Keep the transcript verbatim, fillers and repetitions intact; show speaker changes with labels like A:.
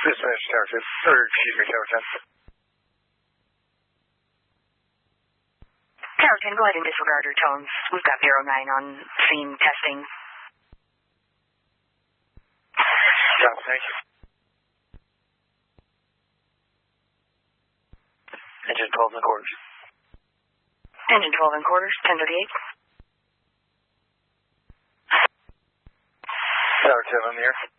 A: Dispatch Tower ten, or excuse me, Tower ten.
B: Tower ten, go ahead and disregard your tones. We've got zero nine on scene testing.
A: Stop, thank you. Engine twelve and quarters.
B: Engine twelve and quarters, ten thirty-eight.
A: Tower ten on the air.